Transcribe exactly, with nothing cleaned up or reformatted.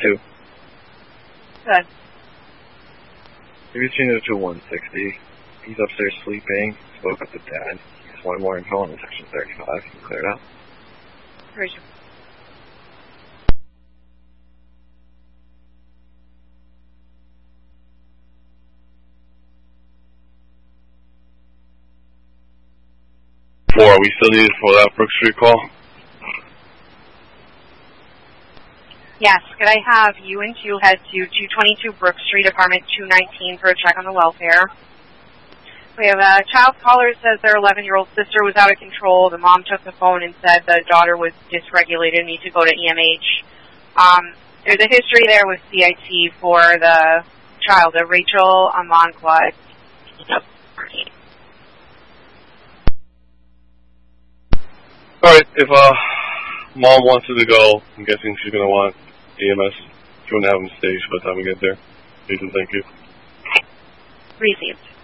two? Good. Maybe change it to one sixty. He's upstairs sleeping. Spoke up to Dad. He just wanted more info on the section thirty-five. Can you clear it out? Roger. Four, are we still needed for that Brook Street call? Yes, could I have you and two head to two twenty-two Brook Street, apartment two nineteen, for a check on the welfare? We have a child caller says their eleven-year-old sister was out of control. The mom took the phone and said the daughter was dysregulated and need to go to E M H. Um, there's a history there with C I T for the child, a Rachel Amoncla. Alright, if uh, Mom wants her to go, I'm guessing she's going to want E M S. She wouldn't have them staged by the time we get there. Please and thank you. Received.